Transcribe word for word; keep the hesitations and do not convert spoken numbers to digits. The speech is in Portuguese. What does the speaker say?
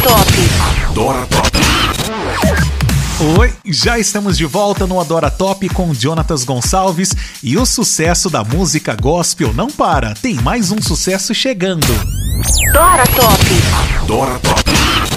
Top. Adora Top. Oi, já estamos de volta no Adora Top com Jonatas Gonçalves e o sucesso da música gospel não para, tem mais um sucesso chegando. Adora Top. Adora Top.